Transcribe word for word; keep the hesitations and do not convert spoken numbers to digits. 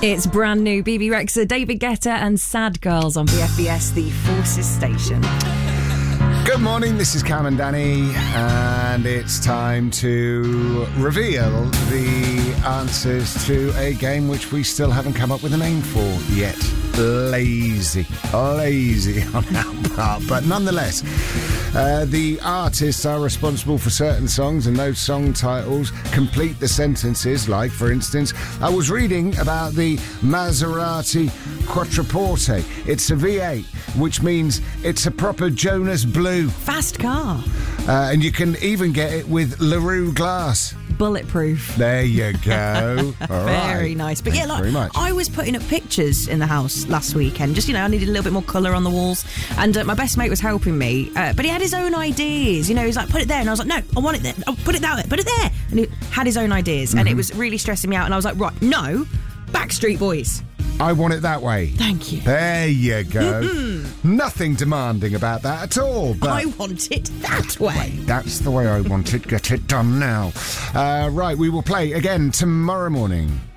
It's brand new. B B Rexha, David Guetta and Sad Girls on B F B S, the Forces station. Good morning, this is Cam and Danny, and it's time to reveal the answers to a game which we still haven't come up with a name for yet. Lazy. Lazy on our part, but nonetheless, uh, the artists are responsible for certain songs, and those song titles complete the sentences. Like, for instance, I was reading about the Maserati Quattroporte. It's a V eight, which means it's a proper Jonas Blue. Fast car. Uh, and you can even get it with LaRue glass. Bulletproof. There you go. All Very right. nice. But Thanks yeah, very like, much. I was putting up pictures in the house last weekend. Just, you know, I needed a little bit more colour on the walls. And uh, my best mate was helping me. Uh, but he had his own ideas. You know, he was like, put it there. And I was like, no, I want it there. Oh, put it that way. Put it there. And he had his own ideas. Mm-hmm. And it was really stressing me out. And I was like, right, no, Backstreet Boys. I want it that way. Thank you. There you go. Nothing demanding about that at all. But I want it that way. That's the way I want it. Get it done now. Uh, right, we will play again tomorrow morning.